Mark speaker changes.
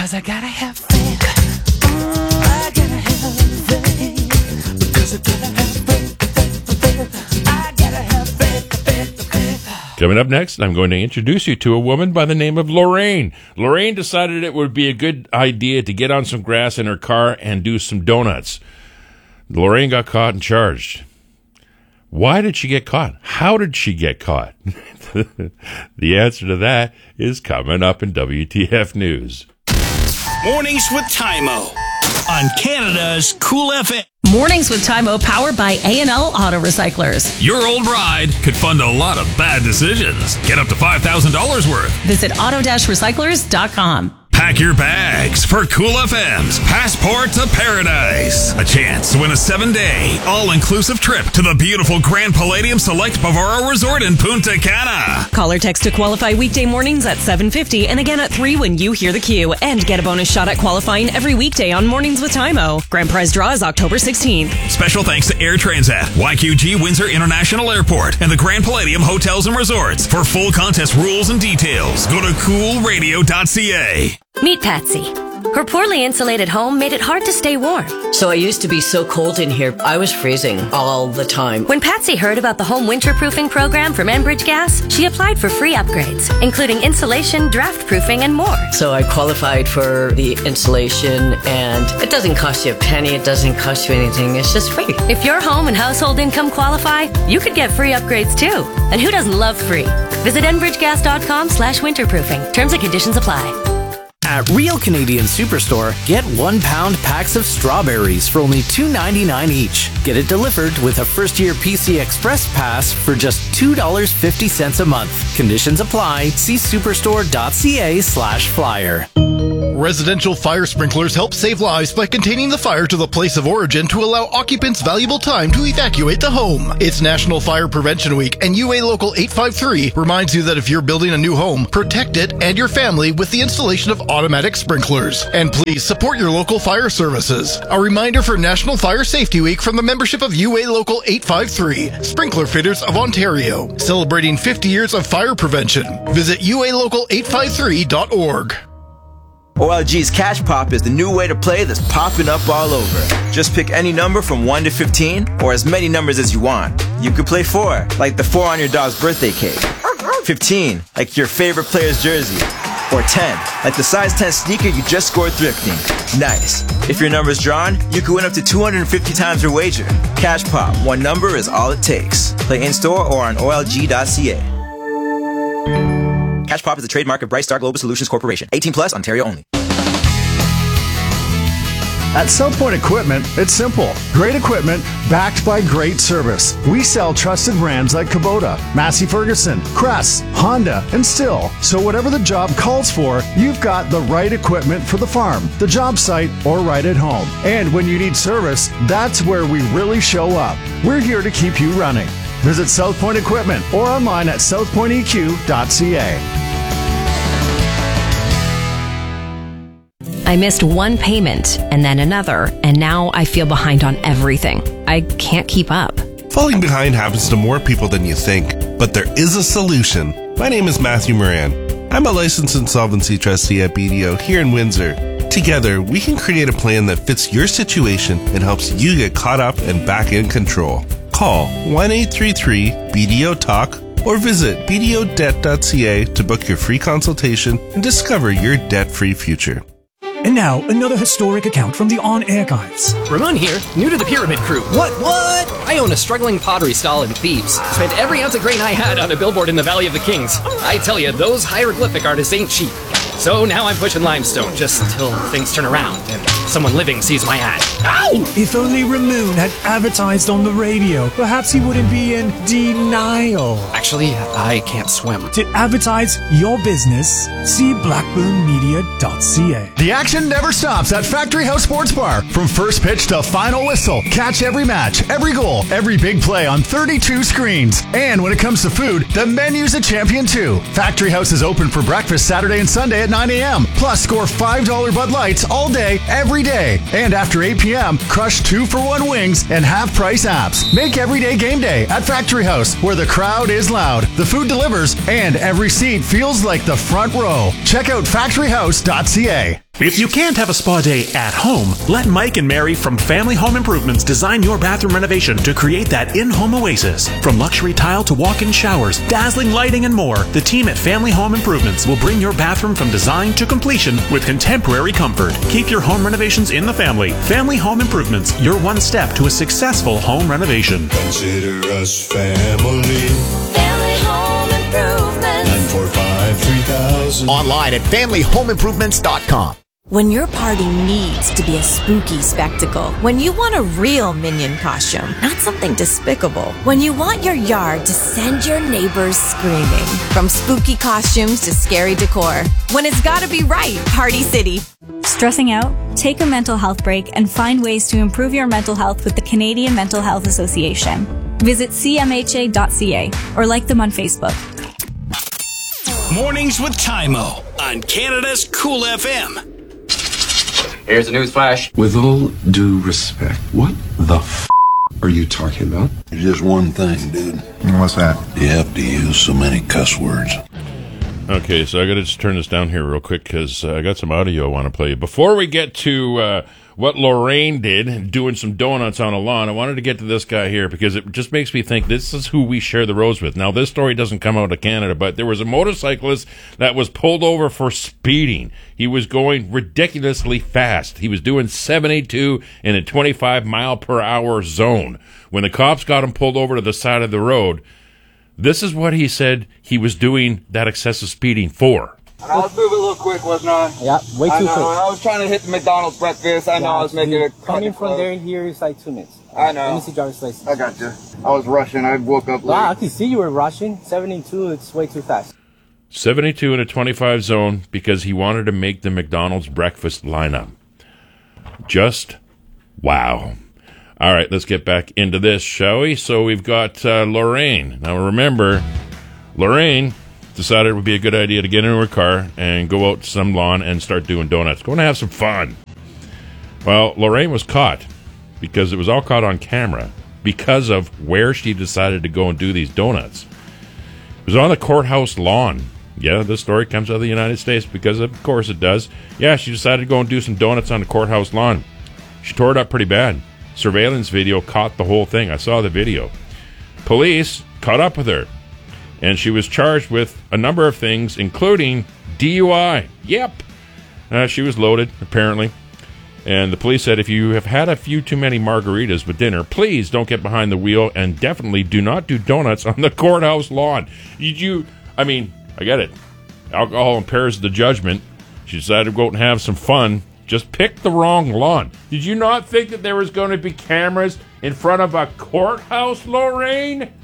Speaker 1: Because I gotta have faith. I gotta have faith. Because I gotta have faith. I gotta have faith.
Speaker 2: Coming up next, I'm going to introduce you to a woman by the name of Lorraine. Lorraine decided it would be a good idea to get on some grass in her car and do some donuts. Lorraine got caught and charged. Why did she get caught? How did she get caught? The answer to that is coming up in WTF News.
Speaker 3: Mornings with Tymo on Canada's Cool FM.
Speaker 4: Mornings with Tymo, powered by A&L Auto Recyclers.
Speaker 5: Your old ride could fund a lot of bad decisions. Get up to $5,000 worth.
Speaker 4: Visit auto-recyclers.com.
Speaker 5: Pack your bags for Cool FM's Passport to Paradise. A chance to win a 7-day, all-inclusive trip to the beautiful Grand Palladium Select Bavaro Resort in Punta Cana.
Speaker 4: Call or text to qualify weekday mornings at 7:50 and again at 3 when you hear the cue. And get a bonus shot at qualifying every weekday on Mornings with Tymo. Grand prize draw is October 16th.
Speaker 5: Special thanks to Air Transat, YQG Windsor International Airport, and the Grand Palladium Hotels and Resorts. For full contest rules and details, go to coolradio.ca.
Speaker 6: Meet Patsy. Her poorly insulated home made it hard to stay warm.
Speaker 7: So I used to be so cold in here, I was freezing all the time.
Speaker 6: When Patsy heard about the home winterproofing program from Enbridge Gas, she applied for free upgrades, including insulation, draft proofing, and more.
Speaker 7: So I qualified for the insulation, and it doesn't cost you a penny, it doesn't cost you anything, it's just free.
Speaker 6: If your home and household income qualify, you could get free upgrades too. And who doesn't love free? Visit enbridgegas.com/winterproofing. Terms and conditions apply.
Speaker 8: At Real Canadian Superstore, get 1 pound packs of strawberries for only $2.99 each. Get it delivered with a first-year PC Express Pass for just $2.50 a month. Conditions apply. See superstore.ca/flyer.
Speaker 9: Residential fire sprinklers help save lives by containing the fire to the place of origin to allow occupants valuable time to evacuate the home. It's National Fire Prevention Week, and UA Local 853 reminds you that if you're building a new home, protect it and your family with the installation of automatic sprinklers. And please support your local fire services. A reminder for National Fire Safety Week from the membership of UA Local 853, Sprinkler Fitters of Ontario, celebrating 50 years of fire prevention. Visit ualocal853.org.
Speaker 10: OLG's Cash Pop is the new way to play that's popping up all over. Just pick any number from 1 to 15, or as many numbers as you want. You could play 4, like the 4 on your dog's birthday cake. 15, like your favorite player's jersey. Or 10, like the size 10 sneaker you just scored thrifting. Nice. If your number's drawn, you could win up to 250 times your wager. Cash Pop, one number is all it takes. Play in-store or on olg.ca. Cash Pop is a trademark of Bright Star Global Solutions Corporation. 18 plus, Ontario only.
Speaker 11: At South Point Equipment, it's simple. Great equipment backed by great service. We sell trusted brands like Kubota, Massey Ferguson, Crest, Honda, and Stihl. So whatever the job calls for, you've got the right equipment for the farm, the job site, or right at home. And when you need service, that's where we really show up. We're here to keep you running. Visit South Point Equipment or online at southpointeq.ca.
Speaker 4: I missed one payment and then another, and now I feel behind on everything. I can't keep up.
Speaker 12: Falling behind happens to more people than you think, but there is a solution. My name is Matthew Moran. I'm a licensed insolvency trustee at BDO here in Windsor. Together, we can create a plan that fits your situation and helps you get caught up and back in control. Call 1-833-BDO-TALK or visit bdodebt.ca to book your free consultation and discover your debt-free future.
Speaker 13: And now, another historic account from the On Archives.
Speaker 14: Ramon here, new to the Pyramid Crew. What? I own a struggling pottery stall in Thebes. Spent every ounce of grain I had on a billboard in the Valley of the Kings. I tell you, those hieroglyphic artists ain't cheap. So now I'm pushing limestone, just until things turn around and someone living sees my ad. Ow!
Speaker 13: If only Ramon had advertised on the radio, perhaps he wouldn't be in denial.
Speaker 14: Actually, I can't swim.
Speaker 13: To advertise your business, see blackburnmedia.ca.
Speaker 11: The action never stops at Factory House Sports Bar. From first pitch to final whistle, catch every match, every goal, every big play on 32 screens. And when it comes to food, the menu's a champion too. Factory House is open for breakfast Saturday and Sunday at 9 a.m. Plus, score $5 Bud Lights all day, every day. And after 8 p.m., crush 2-for-1 wings and half-price apps. Make every day game day at Factory House, where the crowd is loud, the food delivers, and every seat feels like the front row. Check out factoryhouse.ca.
Speaker 15: If you can't have a spa day at home, let Mike and Mary from Family Home Improvements design your bathroom renovation to create that in-home oasis. From luxury tile to walk-in showers, dazzling lighting, and more, the team at Family Home Improvements will bring your bathroom from design to completion with contemporary comfort. Keep your home renovations in the family. Family Home Improvements, your one step to a successful home renovation.
Speaker 1: Consider us family. Family Home Improvement. 945-3000.
Speaker 16: Online at familyhomeimprovements.com.
Speaker 17: When your party needs to be a spooky spectacle, when you want a real Minion costume, not something despicable, when you want your yard to send your neighbors screaming, from spooky costumes to scary decor, when it's gotta be right, Party City.
Speaker 18: Stressing out? Take a mental health break and find ways to improve your mental health with the Canadian Mental Health Association. Visit cmha.ca or like them on Facebook.
Speaker 3: Mornings with Tymo on Canada's Cool FM.
Speaker 19: Here's a news flash.
Speaker 20: With all due respect, what the are you talking about?
Speaker 21: Just one thing, dude.
Speaker 20: What's that?
Speaker 21: You have to use so many cuss words.
Speaker 2: Okay, so I got to just turn this down here real quick because I got some audio I want to play. Before we get to what Lorraine did, doing some donuts on a lawn, I wanted to get to this guy here because it just makes me think this is who we share the roads with. Now, this story doesn't come out of Canada, but there was a motorcyclist that was pulled over for speeding. He was going ridiculously fast. He was doing 72 in a 25-mile-per-hour zone. When the cops got him pulled over to the side of the road, this is what he said he was doing that excessive speeding for.
Speaker 22: I was moving a little quick, wasn't I?
Speaker 23: Yeah, way too quick.
Speaker 22: I was trying to hit the McDonald's breakfast. I know I was making it.
Speaker 23: Coming from there and here is like 2 minutes.
Speaker 22: I know.
Speaker 23: Let me see driver's license.
Speaker 22: I got you. I was rushing. I woke up late.
Speaker 23: Wow, I can see you were rushing. 72, it's way too fast.
Speaker 2: 72 in a 25 zone because he wanted to make the McDonald's breakfast lineup. Just wow. All right, let's get back into this, shall we? So we've got Lorraine. Now remember, Lorraine decided it would be a good idea to get into her car and go out to some lawn and start doing donuts. Going to have some fun. Well, Lorraine was caught because it was all caught on camera because of where she decided to go and do these donuts. It was on the courthouse lawn. Yeah, this story comes out of the United States because of course it does. Yeah, she decided to go and do some donuts on the courthouse lawn. She tore it up pretty bad. Surveillance video caught the whole thing. I saw the video. Police caught up with her, and she was charged with a number of things, including DUI. Yep. She was loaded, apparently. And the police said, if you have had a few too many margaritas with dinner, please don't get behind the wheel, and definitely do not do donuts on the courthouse lawn. I get it. Alcohol impairs the judgment. She decided to go out and have some fun. Just picked the wrong lawn. Did you not think that there was going to be cameras in front of a courthouse, Lorraine?